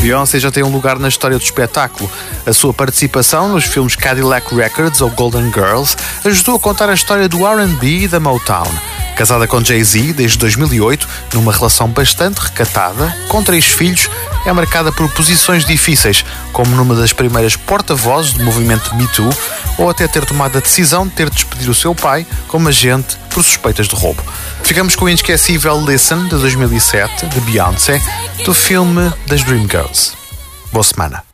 Beyoncé já tem um lugar na história do espetáculo. A sua participação nos filmes Cadillac Records ou Golden Girls ajudou a contar a história do R&B e da Motown. Casada com Jay-Z desde 2008, numa relação bastante recatada, com 3 filhos, é marcada por posições difíceis, como numa das primeiras porta-vozes do movimento Me Too, ou até ter tomado a decisão de ter de despedir o seu pai como agente por suspeitas de roubo. Ficamos com o inesquecível Listen, de 2007, de Beyoncé, do filme das Dreamgirls. Boa semana.